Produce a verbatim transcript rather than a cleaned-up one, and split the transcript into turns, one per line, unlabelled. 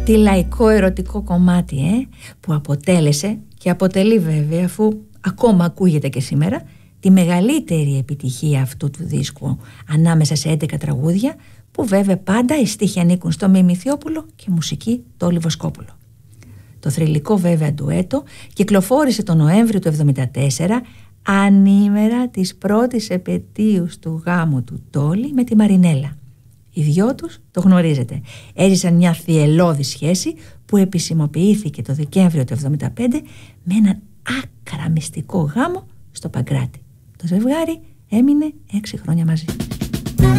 τι λαϊκό ερωτικό κομμάτι, ε, που αποτέλεσε και αποτελεί βέβαια, αφού ακόμα ακούγεται και σήμερα, τη μεγαλύτερη επιτυχία αυτού του δίσκου ανάμεσα σε έντεκα τραγούδια, που βέβαια πάντα οι στίχοι ανήκουν στο Μίμη Θειόπουλο και η μουσική Τόλι Βοσκόπουλο. Το θρυλικό βέβαια ντουέτο κυκλοφόρησε τον Νοέμβριο του εβδομήντα τέσσερα, ανήμερα της πρώτης επετείου του γάμου του Τόλι με τη Μαρινέλα. Οι δυο τους, το γνωρίζετε, έζησαν μια θυελλώδη σχέση που επισημοποιήθηκε το Δεκέμβριο του εβδομήντα πέντε με έναν άκρα μυστικό γάμο στο Παγκράτη. Το ζευγάρι έμεινε έξι χρόνια μαζί.